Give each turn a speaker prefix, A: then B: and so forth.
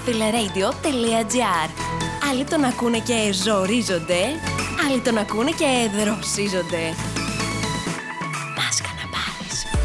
A: www.fileradio.gr. Άλλοι τον ακούνε και ζορίζονται, άλλοι τον ακούνε και δροσίζονται.